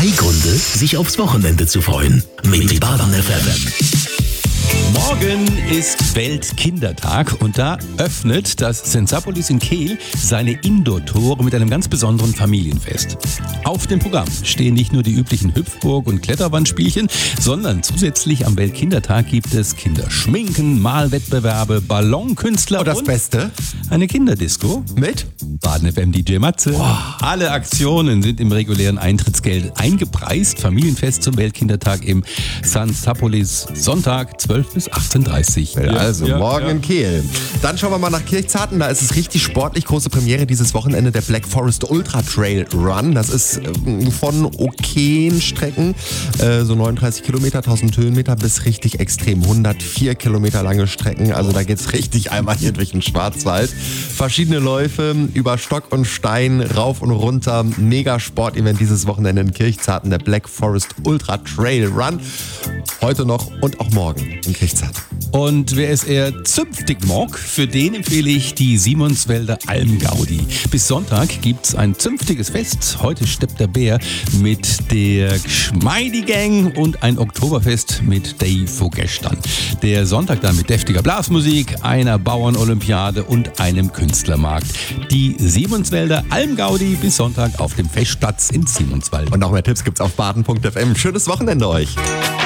3 Gründe, sich aufs Wochenende zu freuen. Mit Baden FM. Morgen ist Weltkindertag und da öffnet das Sensapolis in Kehl seine Indoor-Tore mit einem ganz besonderen Familienfest. Auf dem Programm stehen nicht nur die üblichen Hüpfburg- und Kletterwandspielchen, sondern zusätzlich am Weltkindertag gibt es Kinderschminken, Malwettbewerbe, Ballonkünstler Und das Beste? eine Kinderdisco Mit? Baden FM DJ Matze. Alle Aktionen sind im regulären Eintrittsgeld eingepreist. Familienfest zum Weltkindertag im Sensapolis Sonntag 12 bis 18:30 Uhr. Also morgen in Kehl. Dann schauen wir mal nach Kirchzarten. Da ist es richtig sportlich. Große Premiere dieses Wochenende, der Black Forest Ultra Trail Run. Das ist von okayen Strecken, so 39 Kilometer, 1000 Höhenmeter, bis richtig extrem 104 Kilometer lange Strecken. Also da geht's richtig einmal hier durch den Schwarzwald. Verschiedene Läufe über Stock und Stein, rauf und runter. Mega Sportevent dieses Wochenende in Kirchzarten, der Black Forest Ultra Trail Run. Heute noch und auch morgen in Kirchzarten. Und wer es eher zünftig mag, für den empfehle ich die Simonswälder Almgaudi. Bis Sonntag gibt's ein zünftiges Fest. Heute steppt der Bär mit der Gschmeidi-Gang und ein Oktoberfest mit Dave Vogestern. Der Sonntag dann mit deftiger Blasmusik, einer Bauernolympiade und einem Künstlermarkt. Die Simonswälder Almgaudi bis Sonntag auf dem Festplatz in Simonswald. Und noch mehr Tipps gibt's auf baden.fm. Schönes Wochenende euch.